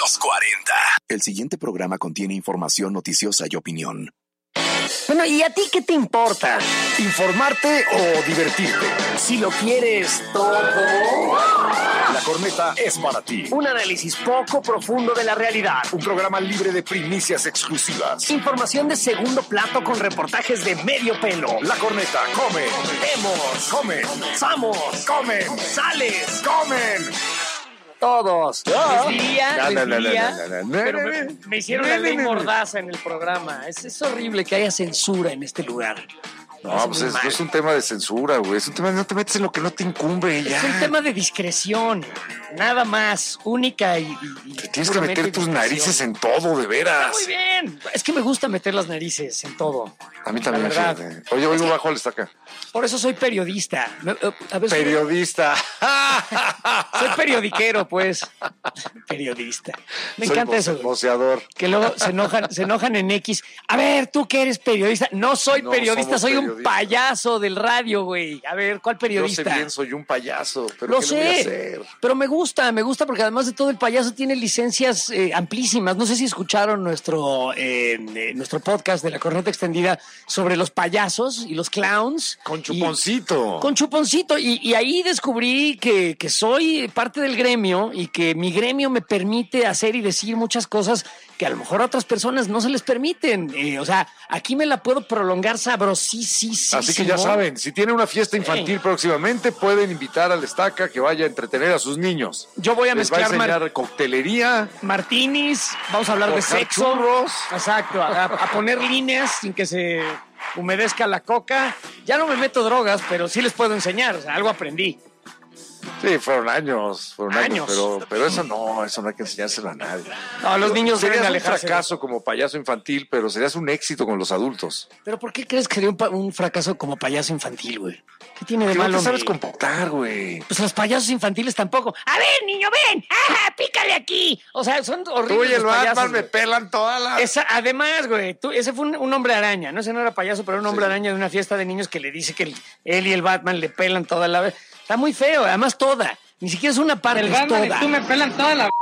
Los 40. El siguiente programa contiene información noticiosa y opinión. Bueno, ¿y a ti qué te importa? ¿Informarte o divertirte? Si lo quieres todo. La Corneta es para ti. Un análisis poco profundo de la realidad. Un programa libre de primicias exclusivas. Información de segundo plato con reportajes de medio pelo. La Corneta come. Vemos. Come. Samos. Comen. Sales. Comen. Todos. Ah. Les diría, pero No. me hicieron la ley mordaza en el programa. Es horrible que haya censura en este lugar. No, pues no es un tema de censura, güey. Es un tema de no te metes en lo que no te incumbe, ya. Es un tema de discreción. Nada más. Única y Te tienes que meter tus narices en todo, de veras. Muy bien. Es que me gusta meter las narices en todo. A mí también. La verdad. Fíjate. Oye, oigo bajo la estaca. Por eso soy periodista. A ver, Periodista. Soy periodiquero, pues. Periodista. Me encanta eso. Voceador. Que luego se enojan en X. A ver, tú que eres periodista. No soy No periodista, somos soy un periodistas. payaso del radio, güey. A ver, ¿cuál periodista? Yo sé bien, soy un payaso, pero Lo ¿qué le voy a sé, hacer? pero me gusta porque además de todo el payaso tiene licencias amplísimas. No sé si escucharon nuestro podcast de La Corneta Extendida sobre los payasos y los clowns. Con chuponcito. Con chuponcito. Y ahí descubrí que soy parte del gremio y que mi gremio me permite hacer y decir muchas cosas que a lo mejor a otras personas no se les permiten. O sea, aquí me la puedo prolongar sabrosísimo. Así que ya saben, si tienen una fiesta infantil próximamente, pueden invitar al Estaca que vaya a entretener a sus niños. Yo voy a Les va a mezclar enseñar coctelería, martinis, vamos a hablar de forjar sexo. churros. Exacto, a poner líneas sin que se humedezca la coca. Ya no me meto drogas, pero sí les puedo enseñar, o sea, algo aprendí. Sí, fueron años, Años. pero eso no hay que enseñárselo a nadie. No, los niños deben Serías un alejarse. fracaso como payaso infantil, pero serías un éxito con los adultos. Pero ¿por qué crees que sería un fracaso como payaso infantil, güey? ¿Qué tiene de Que no malo? te sabes mi- comportar, güey. Pues los payasos infantiles tampoco. A ver, niño, ven. ¡Ajá, pícale aquí! O sea, son horribles. Tú y el los payasos, Batman me güey. pelan toda la... Además, güey, ese fue un hombre araña, ¿no? Ese no era payaso, pero era un hombre araña de una fiesta de niños que le dice que él y el Batman le pelan toda la vez. Está muy feo, además toda. Ni siquiera es una parte, El es Batman toda. y tú me pelan toda la...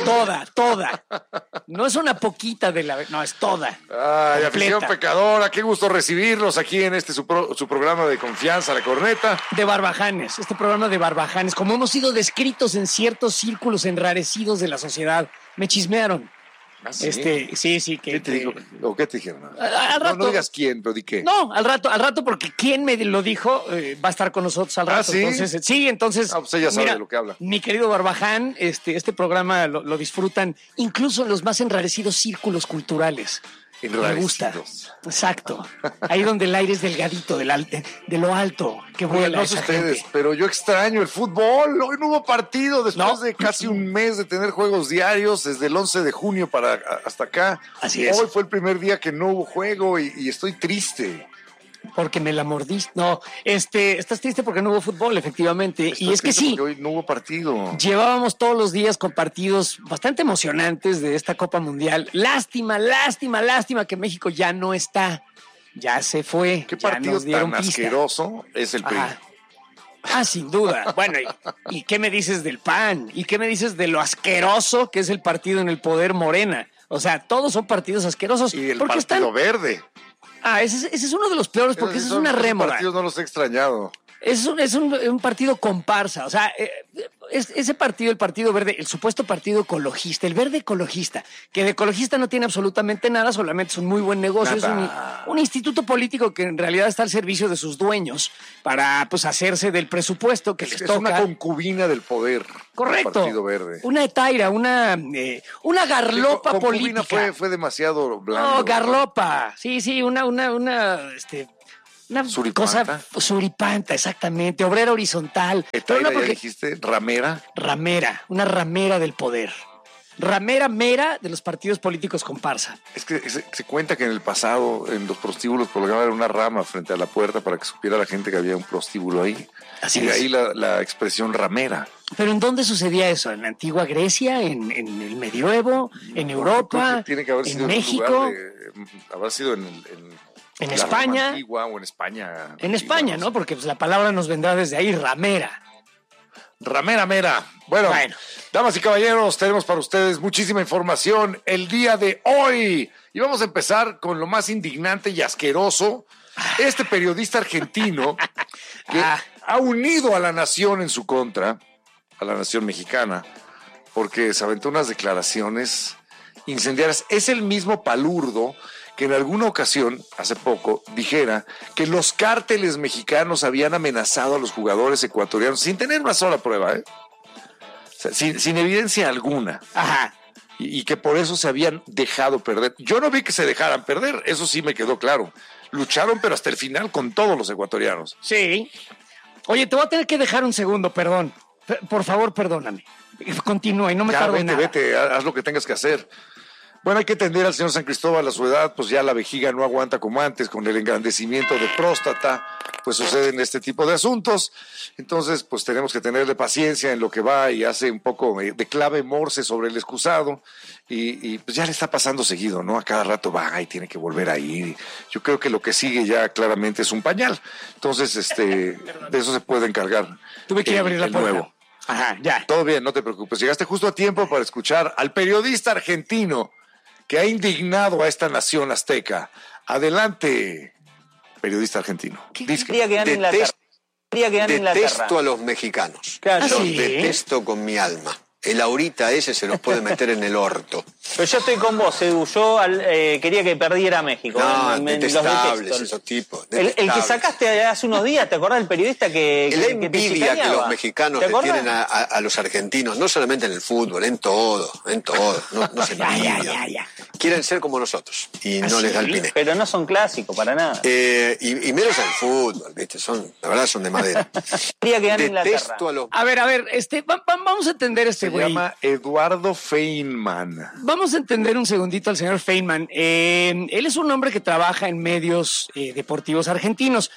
Toda. No es una poquita de la... No, es toda. Ay, afición Completa. pecadora, qué gusto recibirlos aquí en su programa de confianza, La Corneta. De Barbajanes, este programa de Barbajanes, como hemos sido descritos en ciertos círculos enrarecidos de la sociedad. Me chismearon. ¿Ah, sí? Sí, que... ¿Qué te digo? ¿O qué te dijeron? Al rato. No digas quién, pero di qué. No, al rato, porque quien me lo dijo va a estar con nosotros al rato. ¿sí? Entonces, Ah, pues ella sabe de lo que habla. Mi querido Barbaján, este programa lo disfrutan incluso en los más enrarecidos círculos culturales. Me gusta. Enrarecidos. Exacto. Ahí donde el aire es delgadito, de lo alto, que Oigan, vuela no sé esa ustedes, gente. pero yo extraño el fútbol. Hoy no hubo partido después No. de casi un mes de tener juegos diarios, desde el 11 de junio hasta acá. Así es. Hoy fue el primer día que no hubo juego y estoy triste. Porque me la mordiste. No, estás triste porque no hubo fútbol, efectivamente. Estoy Y es que triste sí. porque hoy no hubo partido. Llevábamos todos los días con partidos bastante emocionantes de esta Copa Mundial. Lástima que México ya no está. Ya se fue. ¿Qué ya partido nos dieron tan pista. asqueroso es el PRI? Ah, sin duda. Bueno, ¿y qué me dices del PAN? ¿Y qué me dices de lo asqueroso que es el partido en el poder Morena? O sea, todos son partidos asquerosos. Y el porque Partido Verde. Ese es uno de los peores porque esa es una Esos rémora. partidos no los he extrañado. Es un partido comparsa, o sea, ese partido, el Partido Verde, el supuesto partido ecologista, el verde ecologista, que de ecologista no tiene absolutamente nada, solamente es un muy buen negocio, Nada. es un instituto político que en realidad está al servicio de sus dueños para pues hacerse del presupuesto que les Es toca. una concubina del poder. Correcto. El Partido Verde. Una etaira, una garlopa Concubina política. fue demasiado blando. No, garlopa. Sí, una Suripanta. cosa suripanta, exactamente, obrera horizontal. Etaira, Pero no ya porque dijiste, ramera. una ramera del poder. Ramera mera de los partidos políticos comparsa. Es que se cuenta que en el pasado, en los prostíbulos, colgaban una rama frente a la puerta para que supiera la gente que había un prostíbulo ahí. Así y de es. ahí la expresión ramera. ¿Pero en dónde sucedía eso? ¿En la antigua Grecia? ¿En el medioevo? ¿En Europa? Creo que tiene que haber sido ¿En un México? lugar habrá sido en ¿En la España? Roma antigua o en España. En antigua, España, ¿no? sé. Porque pues, la palabra nos vendrá desde ahí, ramera. Ramera mera. Bueno, damas y caballeros, tenemos para ustedes muchísima información el día de hoy. Y vamos a empezar con lo más indignante y asqueroso. Este periodista argentino que ha unido a la nación en su contra, a la nación mexicana, porque se aventó unas declaraciones incendiarias. Es el mismo palurdo que en alguna ocasión, hace poco, dijera que los cárteles mexicanos habían amenazado a los jugadores ecuatorianos sin tener una sola prueba, ¿eh? O sea, sin evidencia alguna. Ajá. Y que por eso se habían dejado perder. Yo no vi que se dejaran perder, eso sí me quedó claro. Lucharon, pero hasta el final con todos los ecuatorianos. Sí. Oye, te voy a tener que dejar un segundo, perdón. Por favor, perdóname. Continúa y no me tardo en nada. Vete, haz lo que tengas que hacer. Bueno, hay que entender al señor San Cristóbal a su edad, pues ya la vejiga no aguanta como antes, con el engrandecimiento de próstata, pues suceden este tipo de asuntos. Entonces, pues tenemos que tenerle paciencia en lo que va y hace un poco de clave morse sobre el excusado y pues ya le está pasando seguido, ¿no? A cada rato va y tiene que volver a ir. Yo creo que lo que sigue ya claramente es un pañal. Entonces, de eso se puede encargar. Tuve que ir a abrir la puerta. Nuevo. Ajá, ya. Todo bien, no te preocupes. Llegaste justo a tiempo para escuchar al periodista argentino que ha indignado a esta nación azteca. Adelante, periodista argentino. Detesto a los mexicanos. Claro. Los ¿Sí? detesto con mi alma. El ahorita ese se los puede meter en el orto. Pero yo estoy con vos, Edu. Yo quería que perdiera México. No, Los detestables detesto. esos tipos. El que sacaste hace unos días, ¿te acordás del periodista que La te envidia que chicaneaba? los mexicanos ¿Te le acordás? tienen a los argentinos, no solamente en el fútbol, en todo. No se Ya. Quieren ser como nosotros y no ¿Ah, les da el sí? pine. Pero no son clásicos, para nada. Y menos en el fútbol, ¿viste? La verdad son de madera. Quería que gane Inglaterra. Detesto a los... A ver, vamos a entender este Se güey. llama Eduardo Feynman. Vamos a entender un segundito al señor Feynman. Él es un hombre que trabaja en medios deportivos argentinos.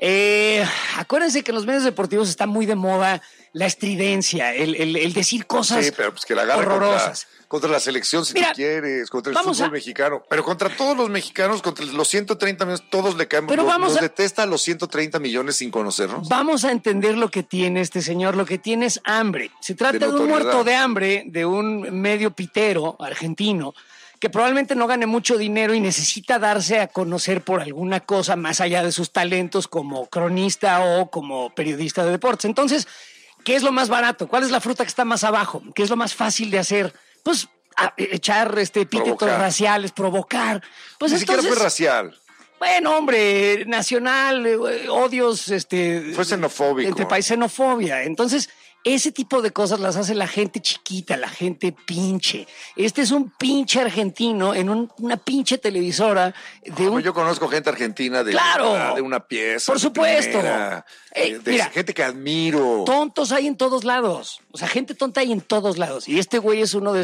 Acuérdense que en los medios deportivos está muy de moda la estridencia, el decir cosas Sí, pero pues que la agarre horrorosas. contra la selección si Mira, tú quieres, contra el vamos fútbol a- mexicano. Pero contra todos los mexicanos, contra los 130 millones, todos le caen. Pero vamos los a- detesta a los 130 millones sin conocernos. Vamos a entender lo que tiene este señor, lo que tiene es hambre. Se trata de un notoriedad. muerto de hambre, de un medio pitero argentino, que probablemente no gane mucho dinero y necesita darse a conocer por alguna cosa más allá de sus talentos como cronista o como periodista de deportes. Entonces, ¿qué es lo más barato? ¿Cuál es la fruta que está más abajo? ¿Qué es lo más fácil de hacer? Pues echar epítetos Provocar. raciales, provocar. Pues Ni siquiera entonces, fue racial. bueno, hombre, nacional, odios, Fue xenofóbico. entre país, xenofobia. Entonces, ese tipo de cosas las hace la gente chiquita, la gente pinche. Este es un pinche argentino en una pinche televisora de un... Yo conozco gente argentina ¡Claro! de una pieza. Por de supuesto. primera, de Mira, gente que admiro. tontos hay en todos lados. O sea, gente tonta hay en todos lados. Y este güey es uno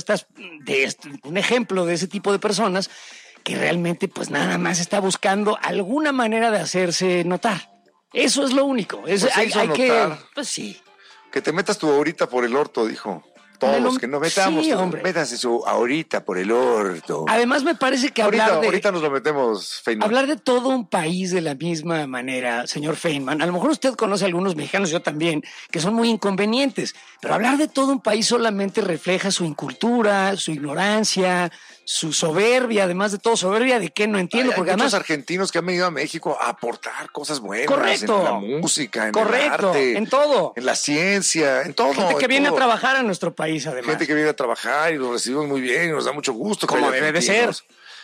un ejemplo de ese tipo de personas que realmente pues nada más está buscando alguna manera de hacerse notar. Eso es lo único. Pues se hizo hay que... notar. Pues sí. Que te metas tú ahorita por el orto, dijo. Todos, que no metamos. Sí, hombre. Métase su ahorita por el orto. Además me parece que Ahorita nos lo metemos, Feynman. hablar de todo un país de la misma manera, señor Feynman, a lo mejor usted conoce a algunos mexicanos, yo también, que son muy inconvenientes, pero hablar de todo un país solamente refleja su incultura, su ignorancia, su soberbia, además de todo, soberbia de qué no entiendo, Hay porque muchos además... argentinos que han venido a México a aportar cosas buenas. Correcto. En la música, en el Correcto, arte. en todo. En la ciencia, en todo. Gente que en viene a todo. trabajar a nuestro país, además. Gente que viene a trabajar y los recibimos muy bien y nos da mucho gusto. que Como haya debe de argentinos.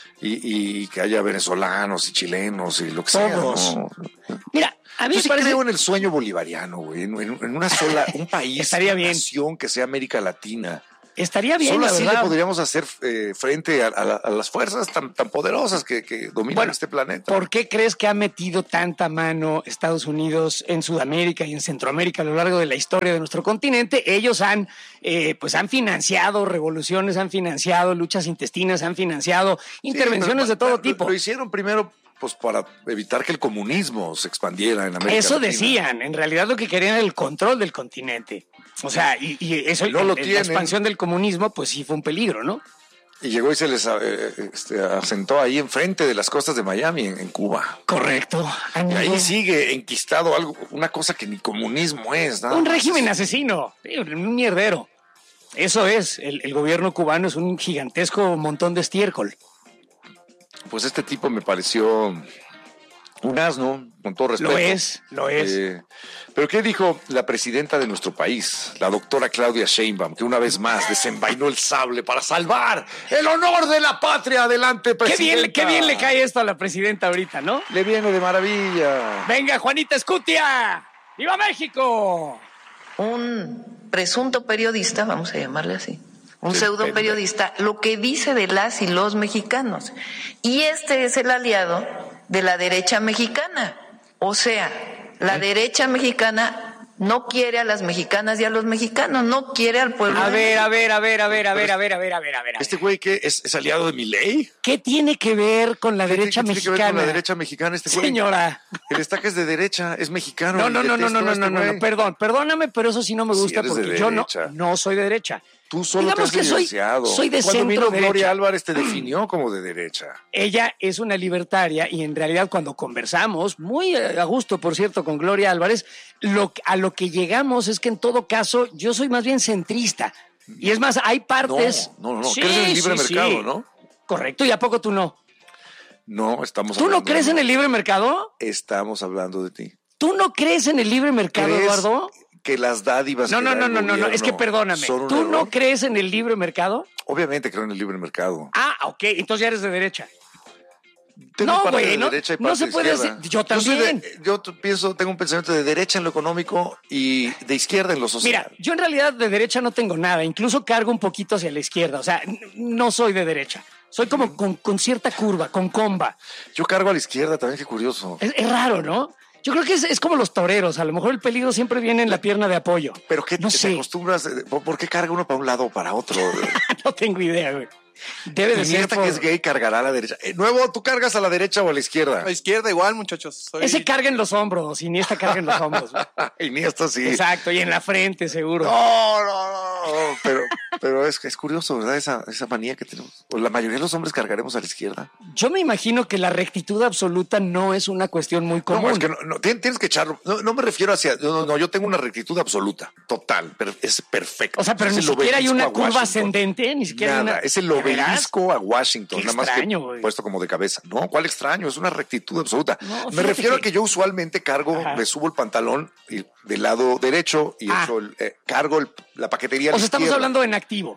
Y que haya venezolanos y chilenos y lo que Todos. sea. ¿no? Mira, a mí Yo me sí parece... creo en el sueño bolivariano, güey. En una sola, un país, Estaría una bien. nación que sea América Latina. Estaría bien, Solo la así verdad. le podríamos hacer frente a las fuerzas tan poderosas que dominan este planeta. ¿Por qué crees que ha metido tanta mano Estados Unidos en Sudamérica y en Centroamérica a lo largo de la historia de nuestro continente? Ellos han financiado revoluciones, han financiado luchas intestinas, han financiado intervenciones de todo tipo. Lo hicieron primero pues para evitar que el comunismo se expandiera en América Eso Latina. decían. En realidad lo que querían era el control del continente. O sea, y eso, No lo la tienen. expansión del comunismo, pues sí fue un peligro, ¿no? Y llegó y se les asentó ahí enfrente de las costas de Miami, en Cuba. Correcto. Y ahí sigue enquistado una cosa que ni comunismo es, ¿no? Un régimen asesino, un mierdero. Eso es, el gobierno cubano es un gigantesco montón de estiércol. Pues este tipo me pareció un asno, con todo respeto. Lo es. Pero ¿qué dijo la presidenta de nuestro país, la doctora Claudia Sheinbaum, que una vez más desenvainó el sable para salvar el honor de la patria? Adelante, presidenta. Qué bien le cae esto a la presidenta ahorita, ¿no? Le viene de maravilla. Venga, Juanita Escutia. ¡Viva México! Un presunto periodista, vamos a llamarle así, un pseudo periodista, lo que dice de las y los mexicanos. Y este es el aliado de la derecha mexicana. O sea, la derecha mexicana no quiere a las mexicanas y a los mexicanos, no quiere al pueblo. A ver. ¿Este güey qué es aliado de Milei? ¿Qué tiene que ver con la derecha ¿Qué mexicana? tiene que ver con la derecha mexicana este güey? Señora. El Estaca es de derecha, es mexicano. No, perdóname, pero eso sí no me gusta porque yo no soy de derecha. Tú solo Digamos te has que evidenciado. soy de Cuando vino centro-derecha. Gloria Álvarez te definió como de derecha. Ella es una libertaria y en realidad cuando conversamos, muy a gusto por cierto con Gloria Álvarez, a lo que llegamos es que en todo caso yo soy más bien centrista. Y es más, hay partes... No, Sí, crees en el libre mercado, sí. ¿no? Correcto, ¿y a poco tú no? No, estamos ¿Tú hablando... no crees en el libre mercado? Estamos hablando de ti. ¿Tú no crees en el libre mercado, ¿Crees Eduardo? que las dádivas... No, es que perdóname. son un ¿Tú no error? crees en el libre mercado? Obviamente creo en el libre mercado. Ah, ok, entonces ya eres de derecha. Tengo No, parte güey, de no, derecha y no parte se de puede izquierda. decir. Yo también. Tengo un pensamiento de derecha en lo económico y de izquierda en lo social. Mira, yo en realidad de derecha no tengo nada, incluso cargo un poquito hacia la izquierda, o sea, no soy de derecha. Soy como con cierta curva, con comba. Yo cargo a la izquierda también, qué curioso. Es raro, ¿no? Yo creo que es como los toreros, a lo mejor el peligro siempre viene en la pierna de apoyo. Pero ¿qué no te sé. acostumbras? ¿Por qué carga uno para un lado o para otro? No tengo idea, güey. Debe de Y ser esta por... que es gay cargará a la derecha. Nuevo, ¿tú cargas a la derecha o a la izquierda? A la izquierda igual, muchachos. Ese carga en los hombros, y ni esta carga en los hombros. Güey. Y ni esta sí. Exacto, y en la frente, seguro. No. Pero es curioso, ¿verdad? Esa manía que tenemos. Pues la mayoría de los hombres cargaremos a la izquierda. Yo me imagino que la rectitud absoluta no es una cuestión muy común. No, es que no, tienes que echarlo. No me refiero hacia... No, yo tengo una rectitud absoluta, total, pero es perfecta. O sea, pero Es ni el siquiera hay una obelisco a curva Washington. ascendente, ni siquiera hay Nada, una... es el ¿De veras? obelisco a Washington, Qué nada más extraño, que güey. puesto como de cabeza. No, ¿cuál extraño? Es una rectitud absoluta. No, me fíjate refiero a que- que yo usualmente cargo, Ajá. me subo el pantalón y del lado derecho y cargo la paquetería a O la sea, estamos izquierda. hablando en activo.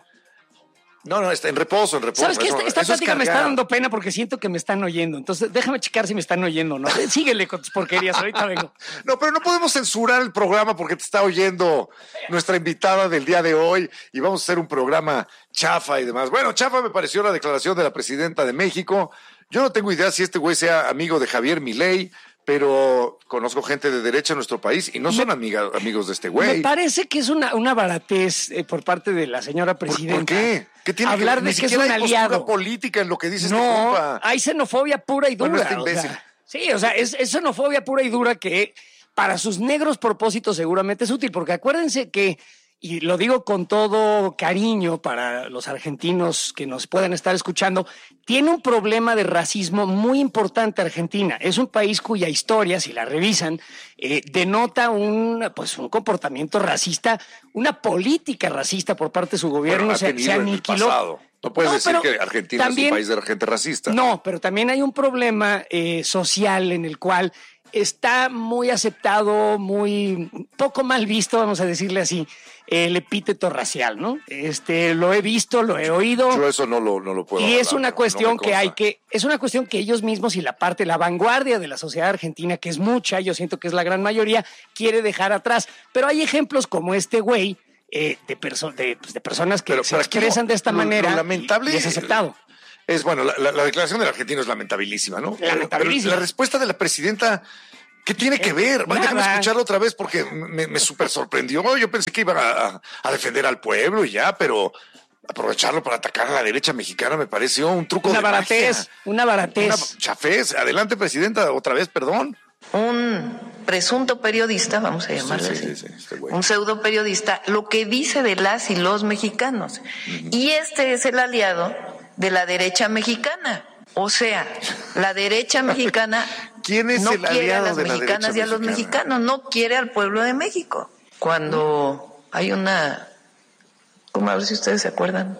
No, está en reposo. ¿Sabes qué? Eso- Esta eso es plática me está cargar. dando pena porque siento que me están oyendo. Entonces, déjame checar si me están oyendo, ¿no? Síguele con tus porquerías, ahorita vengo. No, pero no podemos censurar el programa porque te está oyendo nuestra invitada del día de hoy y vamos a hacer un programa chafa y demás. Bueno, chafa me pareció la declaración de la presidenta de México. Yo no tengo idea si este güey sea amigo de Javier Milei, pero conozco gente de derecha en nuestro país y no son amigos de este Me güey. parece que es una baratez por parte de la señora presidenta. ¿Por qué? ¿Qué tiene Hablar que ver? de Ni que es siquiera un hay postura aliado. política en lo que dice este No, compa. hay xenofobia pura y dura. Bueno, este o imbécil. sea, sí, o sea, es xenofobia pura y dura que para sus negros propósitos seguramente es útil, porque acuérdense que, y lo digo con todo cariño para los argentinos que nos puedan estar escuchando, tiene un problema de racismo muy importante Argentina. Es un país cuya historia, si la revisan, denota un comportamiento racista, una política racista por parte de su gobierno. Bueno, ha se tenido en el aniquiló. pasado. No puedes decir pero que Argentina también- es un país de gente racista. No, pero también hay un problema social en el cual está muy aceptado, muy poco mal visto, vamos a decirle así, el epíteto racial, ¿no? Lo he visto, lo he oído. Yo eso no lo puedo Y es hablar, una no cuestión me que consta. es una cuestión que ellos mismos y la vanguardia de la sociedad argentina, que es mucha, yo siento que es la gran mayoría, quiere dejar atrás. Pero hay ejemplos como este güey, de personas que Pero se aquí expresan de esta lo manera lamentable y es aceptado. Es bueno, la declaración del argentino es lamentabilísima, ¿no? Lamentabilísima. Pero la respuesta de la presidenta, ¿qué tiene que ver? Nada. Déjame escucharla otra vez porque me súper sorprendió. Yo pensé que iba a defender al pueblo y ya, pero aprovecharlo para atacar a la derecha mexicana me pareció un truco Una de baratez, magia. una baratez. Una chafez. Adelante, presidenta, otra vez, perdón. Un presunto periodista, vamos a llamarle así, este güey. un pseudo periodista, lo que dice de las y los mexicanos. Y este es el aliado de la derecha mexicana. O sea, la derecha mexicana ¿Quién es no el quiere a aliado las de la mexicanas y derecha a los mexicana? mexicanos, no quiere al pueblo de México. Cuando hay una, como a ver si ustedes se acuerdan,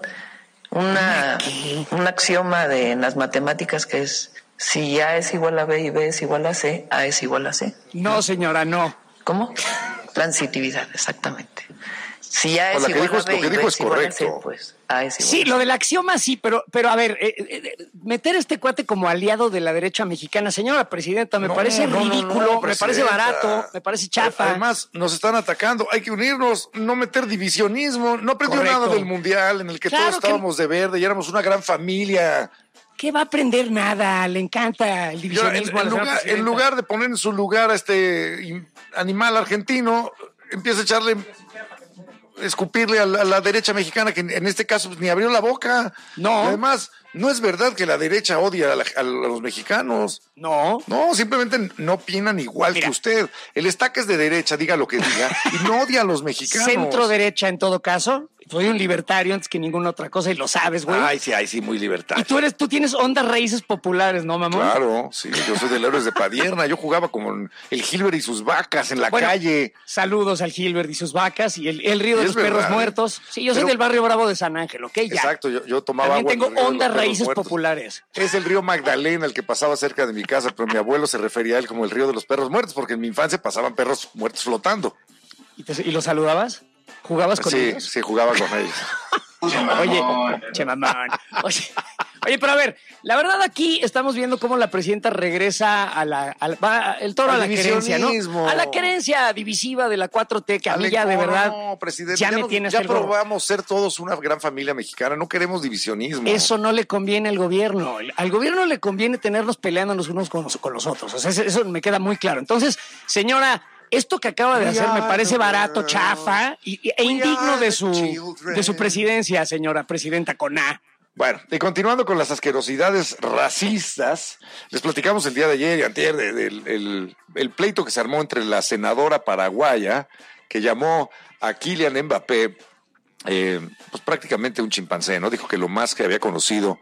un axioma en las matemáticas que es: si A es igual a B y B es igual a C, A es igual a C. No, señora, no. ¿Cómo? Transitividad, exactamente. Si A es Lo que igual dijo a es- B lo que y B dijo es es igual a C, correcto. pues A es igual Sí, a C. lo del axioma sí, pero a ver, meter a este cuate como aliado de la derecha mexicana, señora presidenta, me parece ridículo, me parece presidenta. barato, me parece chafa. Además, nos están atacando. Hay que unirnos, no meter divisionismo. No aprendió Correcto. nada del Mundial en el que Claro todos que- estábamos de verde y éramos una gran familia. ¿Qué va a aprender nada? Le encanta el Yo, divisionismo. a la señora en presidenta. lugar de poner en su lugar a este animal argentino, empieza a escupirle a la derecha mexicana, que en este caso pues, ni abrió la boca. No. Y además, no es verdad que la derecha odia a los mexicanos. No. No, simplemente no opinan igual Mira. que usted. El estaca es de derecha, diga lo que diga, y no odia a los mexicanos. Centro derecha en todo caso. Soy un libertario antes que ninguna otra cosa y lo sabes, güey. Ay, sí, muy libertario. Y tú tienes ondas raíces populares, ¿no, mamón? Claro, sí, yo soy de los héroes de Padierna. Yo jugaba como el Gilbert y sus vacas en la Bueno, calle. Saludos al Gilbert y sus vacas y el río de Es los perros verdad, muertos. Sí, yo soy pero- del barrio Bravo de San Ángel, ¿ok? Ya. Exacto, yo tomaba También agua. tengo en el río de los ondas perros raíces muertos. populares. Es el río Magdalena el que pasaba cerca de mi casa, pero mi abuelo se refería a él como el río de los perros muertos, porque en mi infancia pasaban perros muertos flotando. ¿Y los saludabas? ¿Jugabas con Sí, ellos? sí, jugaba con ellos. Oye, che mamón. Oye, pero a ver, la verdad aquí estamos viendo cómo la presidenta regresa el toro Al a la querencia, ¿no? divisionismo. A la querencia divisiva de la 4T, que a mí Ale, ya de ¿cómo verdad no, presidente? ya me nos- tiene ya hasta el gorro. probamos ser todos una gran familia mexicana, no queremos divisionismo. Eso no le conviene al gobierno. Al gobierno le conviene tenernos peleándonos unos con los otros. O sea, eso me queda muy claro. Entonces, señora, esto que acaba de hacer me parece barato, chafa e indigno de su presidencia, señora presidenta con A. Bueno, y continuando con las asquerosidades racistas, les platicamos el día de ayer y antier el pleito que se armó entre la senadora paraguaya, que llamó a Kylian Mbappé pues prácticamente un chimpancé, ¿no? Dijo que lo más que había conocido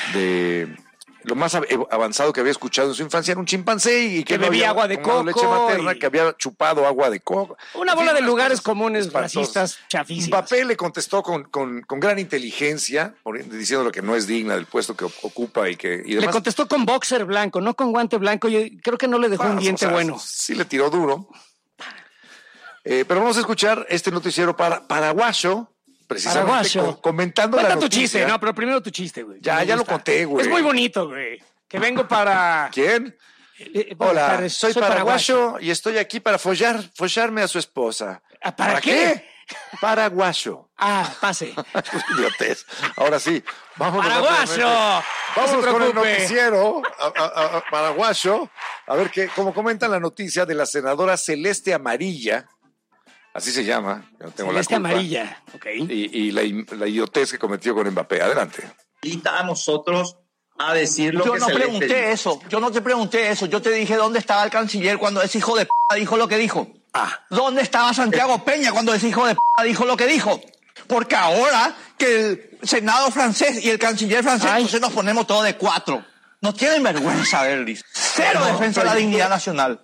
lo más avanzado que había escuchado en su infancia era un chimpancé y Que no bebía había agua de tomado leche coco materna, y- que había chupado agua de coco. Una En bola fin, de unas lugares cosas comunes espantosas. racistas chafísimas. Mbappé le contestó con gran inteligencia, diciéndole que no es digna del puesto que ocupa y Le demás. contestó con boxer blanco, no con guante blanco. Yo creo que no le dejó un diente O sea, bueno. Sí le tiró duro. Pero vamos a escuchar este noticiero paraguayo, precisamente Paraguayo. comentando Cuenta la tu noticia. chiste, no, pero primero tu chiste, güey. Ya, Me ya lo gusta. conté, güey. Es muy bonito, güey. Que vengo para... ¿Quién? Buenas Hola, tardes, soy paraguayo y estoy aquí para follarme a su esposa. Ah, ¿para qué? Paraguayo. Ah, pase. Idiotez. Ahora sí, vámonos. ¡Paraguayo! rápidamente. Vámonos No se con el preocupe. noticiero paraguayo. A ver cómo comentan la noticia de la senadora Celeste Amarilla. Así se llama. Yo no tengo Celeste la culpa. amarilla. Ok. Y la idiotez que cometió con Mbappé. Adelante. A nosotros a decir lo Yo que no Celeste pregunté dijo. eso, yo no te pregunté eso, yo te dije dónde estaba el canciller cuando ese hijo de p dijo lo que dijo. ¿Dónde estaba Santiago Peña cuando ese hijo de p dijo lo que dijo? Porque ahora que el Senado francés y el canciller francés, entonces nos ponemos todos de cuatro. No tienen vergüenza, Berlis. Cero No, defensa de la pero- dignidad nacional.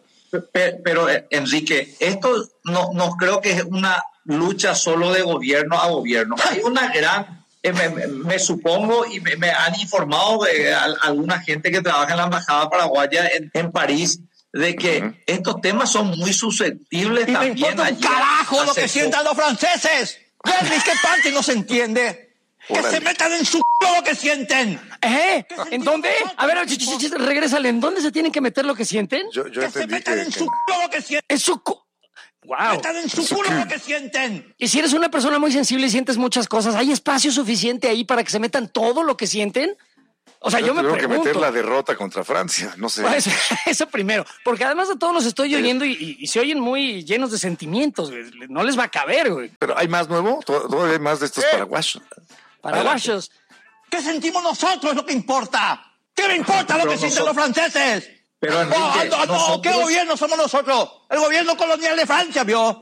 Pero Enrique, esto no creo que es una lucha solo de gobierno a gobierno. Hay una gran, me supongo, y me han informado de alguna gente que trabaja en la embajada paraguaya en París, de que estos temas son muy susceptibles Y me también. importa un allí carajo lo que aceptó- sientan los franceses. Berlis, ¿qué parte no se entiende? Que Órale. se metan en su c*** lo que sienten. ¿En dónde? A ver, regrésale. ¿En dónde se tienen que meter lo que sienten? Yo Que se entendí metan en su c*** lo que sienten. Es su... ¡Wow! Metan en su culo lo que sienten. Y si eres una persona muy sensible y sientes muchas cosas, ¿hay espacio suficiente ahí para que se metan todo lo que sienten? O sea, yo me tuvieron que meter pregunto. la derrota contra Francia. No sé. Pues, eso primero, porque además de todos los estoy oyendo y se oyen muy llenos de sentimientos, güey. No les va a caber, güey. Pero hay más nuevo. Todavía hay más de estos paraguayos. Paraguayos. ¿Qué sentimos nosotros es lo que importa? ¿Qué me importa lo Pero que sienten los nosotros- franceses? Pero Enrique, ¿Qué nosotros- gobierno somos nosotros? El gobierno colonial de Francia, ¿vio?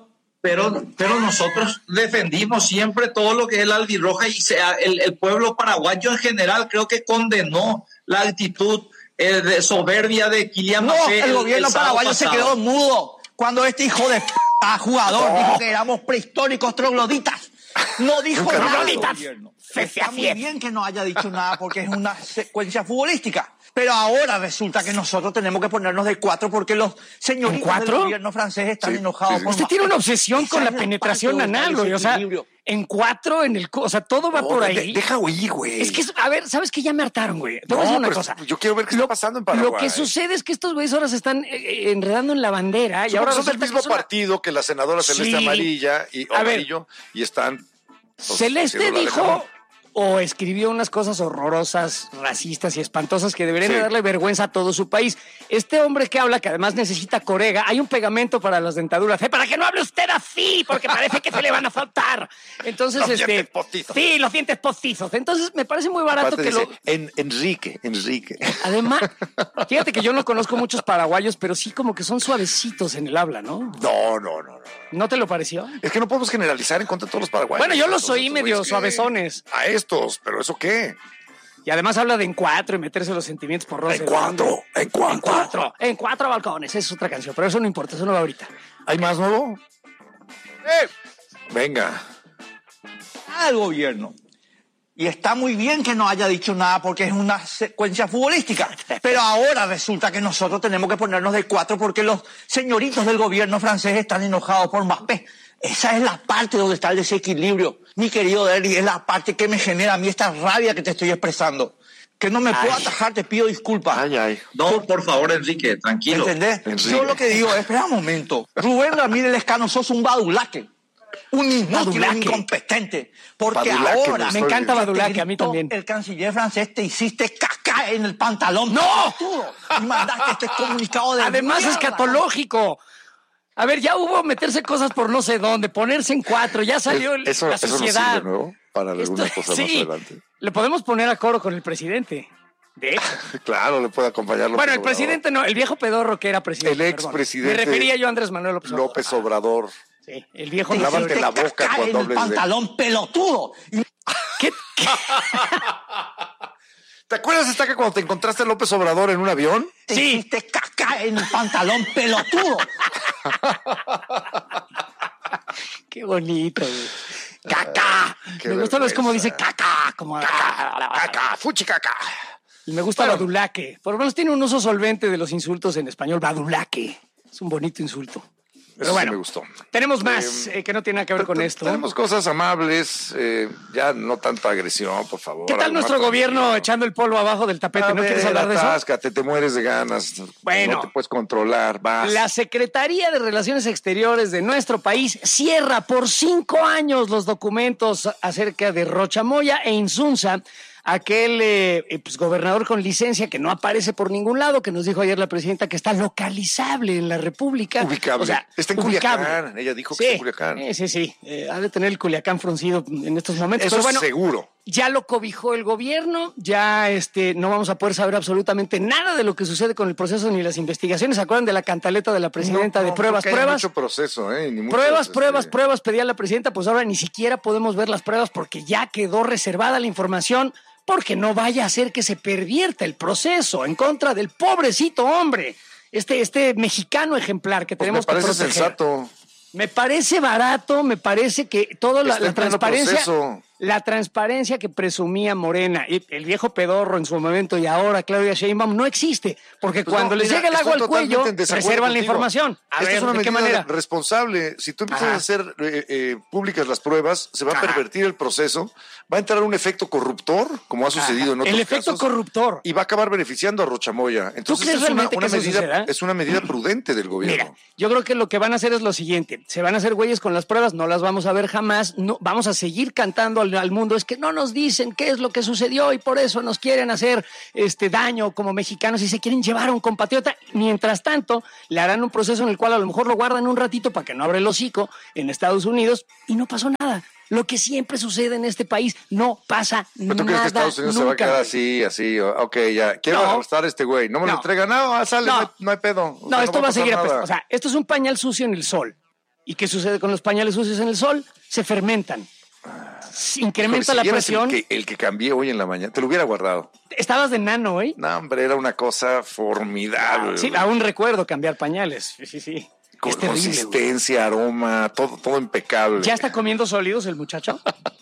pero nosotros defendimos siempre todo lo que es la albirroja y el pueblo paraguayo en general creo que condenó la actitud de soberbia de Kylian Mbappé. El gobierno paraguayo se quedó mudo cuando este hijo de jugador dijo que éramos prehistóricos trogloditas. No dijo nada. Está muy bien que no haya dicho nada porque es una secuencia futbolística. Pero ahora resulta que nosotros tenemos que ponernos de cuatro porque los señoritos del gobierno francés están enojados. Usted tiene una obsesión con la penetración anal, güey. O sea, en cuatro, o sea, todo va por ahí. Deja oír, güey. Es que, a ver, ¿sabes qué? Ya me hartaron, güey. Te voy a decir una cosa. Yo quiero ver qué está pasando en Paraguay. Lo que sucede es que estos güeyes ahora se están enredando en la bandera. Y ahora son del mismo partido que la senadora Celeste Amarilla y Amarillo y están... Celeste dijo... o escribió unas cosas horrorosas, racistas y espantosas que deberían de darle vergüenza a todo su país. Este hombre que habla, que además necesita corega, hay un pegamento para las dentaduras, para que no hable usted así, porque parece que se le van a faltar. Entonces, los dientes postizos. Sí, los dientes postizos. Entonces, me parece muy barato aparte que dice, Enrique. Además, fíjate que yo no conozco muchos paraguayos, pero sí como que son suavecitos en el habla, ¿no? No. ¿No te lo pareció? Es que no podemos generalizar en contra de todos los paraguayos. Bueno, yo los oí medio suavezones. A estos, pero ¿eso qué? Y además habla de en cuatro y meterse los sentimientos por roce. En cuatro balcones. Esa es otra canción, pero eso no importa, eso no va ahorita. ¿Hay más nuevo? Venga. Al gobierno. Y está muy bien que no haya dicho nada porque es una secuencia futbolística. Pero ahora resulta que nosotros tenemos que ponernos de cuatro porque los señoritos del gobierno francés están enojados por Mbappé. Esa es la parte donde está el desequilibrio. Mi querido Derry, es la parte que me genera a mí esta rabia que te estoy expresando. Que no me puedo atajar, te pido disculpas. No, por favor, Enrique, tranquilo. ¿Entendés? Enrique. Yo lo que digo es, espera un momento. Rubén Ramírez Lescano, sos un badulaque. Un inútil, un incompetente. Porque Badulaque, ahora... Me encanta Badulaque, a mí también. El canciller francés te hiciste caca en el pantalón. ¡No! Y mandaste este comunicado de además mierda. escatológico. A ver, ya hubo meterse cosas por no sé dónde, ponerse en cuatro, ya salió la sociedad. Eso no sirve, ¿no? Para algunas cosas más adelante. Le podemos poner a coro con el presidente. De hecho. Claro, le puede acompañar López Bueno, el Obrador. presidente no, el viejo pedorro que era presidente. El expresidente. Me refería yo a Andrés Manuel López Obrador. Sí, el viejo. Lávate la boca cuando hables de... pantalón pelotudo. ¿Qué? ¿Te acuerdas, Estaca, cuando te encontraste a López Obrador en un avión? Te hiciste caca en el pantalón pelotudo. Qué bonito, güey. ¡Caca! Me gusta es como dice caca, como caca, fuchi caca. Y me gusta badulaque. Por lo menos tiene un uso solvente de los insultos en español. Badulaque. Es un bonito insulto. Pero bueno, sí me gustó. Tenemos más que no tiene nada que ver con esto. Tenemos cosas amables, ya no tanta agresión, por favor. ¿Qué tal nuestro gobierno echando el polvo abajo del tapete? ¿No quieres hablar de eso? Atáscate, te mueres de ganas. Bueno. No te puedes controlar, vas. La Secretaría de Relaciones Exteriores de nuestro país cierra por 5 años los documentos acerca de Rocha Moya e Insunza, aquel gobernador con licencia que no aparece por ningún lado, que nos dijo ayer la presidenta que está localizable en la República. Ubicable. O sea, está en Culiacán. Ella dijo que está en Culiacán. Sí. Ha de tener el Culiacán fruncido en estos momentos. Eso pero bueno, seguro. Ya lo cobijó el gobierno, ya no vamos a poder saber absolutamente nada de lo que sucede con el proceso ni las investigaciones. ¿Se acuerdan de la cantaleta de la presidenta de pruebas? Hay mucho proceso, ni muchas, pruebas, pedía la presidenta, pues ahora ni siquiera podemos ver las pruebas porque ya quedó reservada la información, porque no vaya a ser que se pervierta el proceso en contra del pobrecito hombre, este mexicano ejemplar que tenemos que proteger. Me parece sensato. Me parece barato, me parece que toda la transparencia... Proceso. La transparencia que presumía Morena, y el viejo pedorro en su momento y ahora Claudia Sheinbaum no existe, porque pues cuando les llega el agua al cuello, reservan la información. A ver, es una ¿de qué medida manera? responsable. Si tú empiezas a hacer públicas las pruebas, se va a pervertir el proceso, va a entrar un efecto corruptor, como ha sucedido en otros casos. El efecto corruptor. Y va a acabar beneficiando a Rocha Moya. Entonces es una medida prudente del gobierno. Mira, yo creo que lo que van a hacer es lo siguiente, se van a hacer güeyes con las pruebas, no las vamos a ver jamás, no, vamos a seguir cantando al mundo, es que no nos dicen qué es lo que sucedió y por eso nos quieren hacer daño como mexicanos y se quieren llevar a un compatriota. Mientras tanto, le harán un proceso en el cual a lo mejor lo guardan un ratito para que no abra el hocico en Estados Unidos y no pasó nada. Lo que siempre sucede en este país, no pasa nada. ¿Tú crees que Estados Unidos se va a quedar así? Ok, ya, quiero arrestar a este güey. No me lo entrega, sale, no hay pedo. No, esto va a seguir. O sea, esto es un pañal sucio en el sol. ¿Y qué sucede con los pañales sucios en el sol? Se fermentan. Incrementa la presión. El que cambié hoy en la mañana, te lo hubiera guardado. ¿Estabas de nano hoy? No, hombre, era una cosa formidable. Sí, aún recuerdo cambiar pañales. Sí. Con es terrible, consistencia, aroma, todo impecable. ¿Ya está comiendo sólidos el muchacho?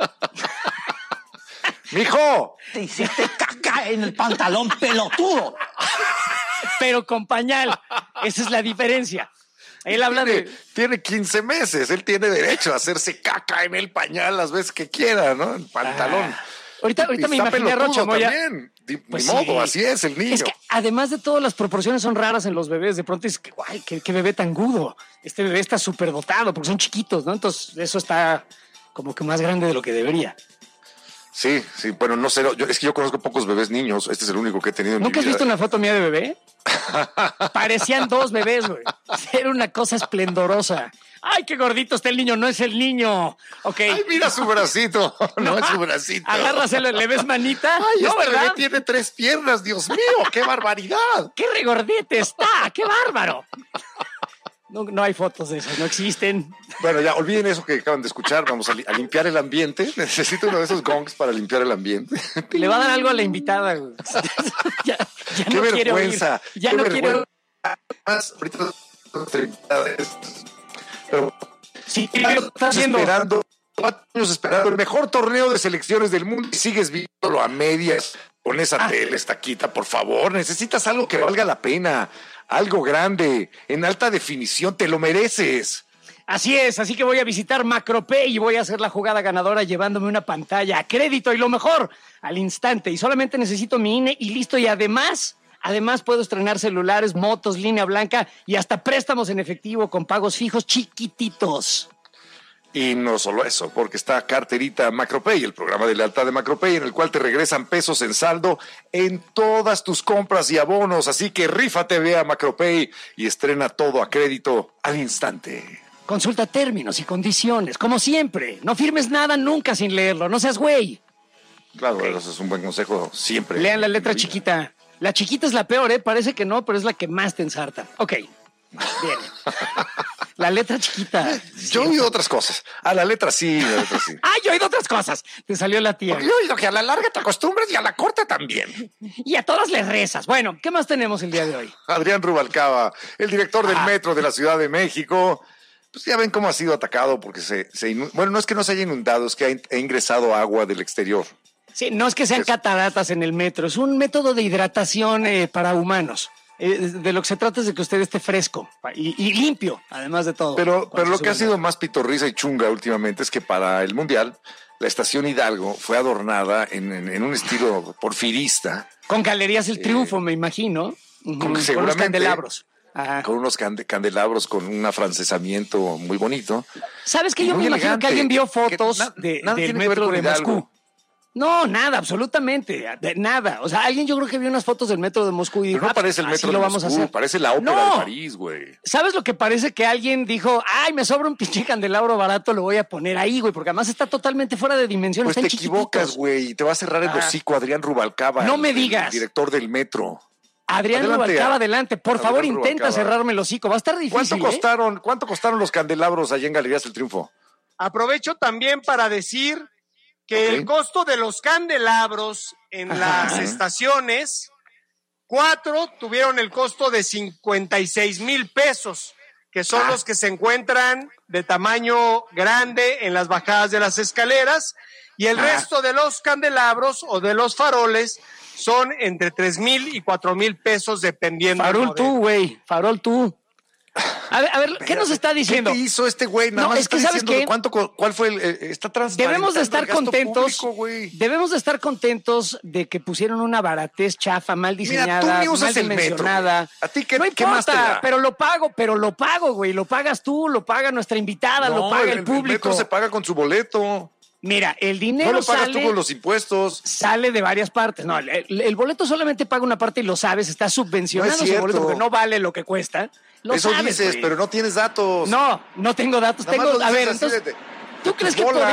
¡Mijo! Te hiciste caca en el pantalón, pelotudo. Pero con pañal. Esa es la diferencia. Él habla Tiene 15 meses. Él tiene derecho a hacerse caca en el pañal las veces que quiera, ¿no? El pantalón. Ahorita me imaginé a Rocha Moya. Pues ni modo, así es el niño. Es que además de todo, las proporciones son raras en los bebés. De pronto es que, guay, qué bebé tan gudo. Este bebé está súper dotado porque son chiquitos, ¿no? Entonces eso está como que más grande de lo que debería. Sí, bueno, no sé. Es que yo conozco pocos bebés niños. Este es el único que he tenido en mi vida. ¿Nunca has visto una foto mía de bebé? Parecían 2 bebés, güey. Era una cosa esplendorosa. ¡Ay, qué gordito está el niño! No es el niño. Ok. ¡Ay, mira su bracito! No es su bracito. Agárraselo, ¿le ves manita? ¡Ay, no, este ¿verdad? bebé tiene 3 piernas! ¡Dios mío, qué barbaridad! ¡Qué regordete está! ¡Qué bárbaro! No hay fotos de eso, no existen. Bueno, ya olviden eso que acaban de escuchar. Vamos a limpiar el ambiente. Necesito uno de esos gongs para limpiar el ambiente. Le va a dar algo a la invitada, güey. ya qué no vergüenza. Ya no quiero. Más, ahorita pero sí, está haciendo. Esperando 4 años esperando el mejor torneo de selecciones del mundo y sigues viéndolo a medias con esa tele, estaquita, por favor. Necesitas algo que valga la pena. Algo grande, en alta definición, te lo mereces. Así es, así que voy a visitar Macropay y voy a hacer la jugada ganadora llevándome una pantalla a crédito y lo mejor, al instante. Y solamente necesito mi INE y listo. Y además puedo estrenar celulares, motos, línea blanca y hasta préstamos en efectivo con pagos fijos chiquititos. Y no solo eso, porque está Carterita Macropay, el programa de lealtad de Macropay, en el cual te regresan pesos en saldo en todas tus compras y abonos. Así que rífate, ve a Macropay y estrena todo a crédito al instante. Consulta términos y condiciones, como siempre. No firmes nada nunca sin leerlo, no seas güey. Claro, okay. Eso es un buen consejo siempre. Lean la letra chiquita. La chiquita es la peor, ¿eh? Parece que no, pero es la que más te ensarta. Ok, bien. La letra chiquita. Yo he oído otras cosas. La letra sí. Yo he oído otras cosas. Te salió la tía. Yo he oído que a la larga te acostumbras y a la corta también. Y a todas les rezas. Bueno, ¿qué más tenemos el día de hoy? Adrián Rubalcaba, el director del Metro de la Ciudad de México. Pues ya ven cómo ha sido atacado porque bueno, no es que no se haya inundado, es que ha ingresado agua del exterior. Sí, no es que sean cataratas en el metro, es un método de hidratación para humanos. De lo que se trata es de que usted esté fresco y limpio, además de todo. Pero lo que ha sido más pitorriza y chunga últimamente es que para el Mundial, la Estación Hidalgo fue adornada en un estilo porfirista. Con Galerías El Triunfo, me imagino. Con los candelabros. Ajá. Con unos candelabros, con un afrancesamiento muy bonito. ¿Sabes que yo me imagino que alguien vio fotos del metro de Moscú? No, nada, absolutamente, nada. O sea, alguien yo creo que vio unas fotos del metro de Moscú y dijo, pero no parece el metro de Moscú, parece la ópera de París, güey. ¿Sabes lo que parece? Que alguien dijo, me sobra un pinche candelabro barato, lo voy a poner ahí, güey, porque además está totalmente fuera de dimensión. Pues te equivocas, güey, y te va a cerrar el hocico Adrián Rubalcaba. No me digas. El director del metro. Adrián Rubalcaba, adelante. Por favor, intenta cerrarme el hocico. Va a estar difícil. ¿Cuánto costaron los candelabros allá en Galerías del Triunfo? Aprovecho también para decir que el costo de los candelabros en las estaciones, 4 tuvieron el costo de 56,000 pesos, que son los que se encuentran de tamaño grande en las bajadas de las escaleras, y el resto de los candelabros o de los faroles son entre 3,000 y 4,000 pesos dependiendo. Farol tú, güey, farol tú. A ver, ¿qué nos está diciendo? ¿Qué hizo este güey? Nada más es que ¿sabes qué? ¿Cuál fue está transparentando? Debemos de estar contentos. Público, debemos de estar contentos de que pusieron una baratez chafa, mal diseñada, mal dimensionada. ¿A ti qué, no ¿qué más te da? Pero lo pago, güey. Lo pagas tú, lo paga nuestra invitada, lo paga el público. El metro se paga con su boleto. Mira, el dinero no lo pagas tú con los impuestos. Sale de varias partes. No, el boleto solamente paga una parte y lo sabes, está subvencionado ese boleto porque no vale lo que cuesta. Eso sabes, dices, pero no tienes datos. No tengo datos. A ver, entonces, ¿tú crees que podría